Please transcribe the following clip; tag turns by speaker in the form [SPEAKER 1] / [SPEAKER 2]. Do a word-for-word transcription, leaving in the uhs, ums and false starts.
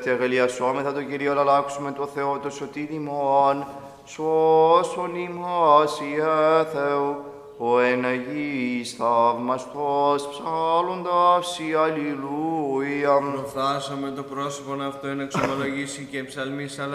[SPEAKER 1] ευτεγελιασόμεθα το Κυρίο, αλλάξουμε το Θεό το σωτήρι ημών, σώσον ημάς Ιε Θεού, ο εν Αγίης θαυμαστός, ψάλλοντας η αλληλούια.
[SPEAKER 2] Προφθάσαμε το πρόσωπον αυτό εν εξομολογήσει και ψαλμής